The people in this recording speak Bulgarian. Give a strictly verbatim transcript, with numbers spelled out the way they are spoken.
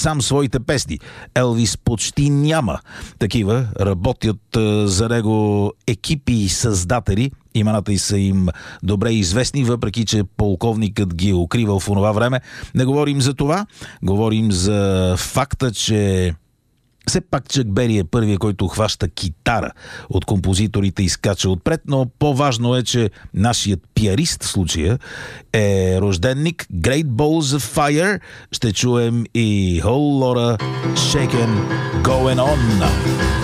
сам своите песни. Елвис почти няма такива. Работят за него екипи и създатели. Имената й са им добре известни, въпреки че полковникът ги е укривал в онова време. Не говорим за това. Говорим за факта, че все пак Чак Бери е първият, който хваща китара от композиторите и скача отпред, но по-важно е, че нашият пиарист в случая е рожденник. Great Balls of Fire. Ще чуем и Whole Lotta Shakin' Going On.